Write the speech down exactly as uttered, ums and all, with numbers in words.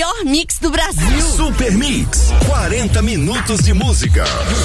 melhor mix do Brasil. Super Mix, quarenta minutos de música.